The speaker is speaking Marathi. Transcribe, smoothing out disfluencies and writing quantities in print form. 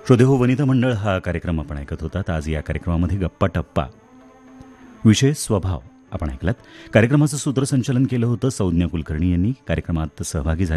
श्रोतेहो वनिता मंडळ हा कार्यक्रम आपण ऐकत होतात. आज या कार्यक्रमामध्ये गप्पा टप्पा विषय स्वभाव आपण ऐकलात. कार्यक्रमाचं सूत्रसंचालन केलं होतं संज्ञा कुलकर्णी यांनी. कार्यक्रमात सहभागी झाले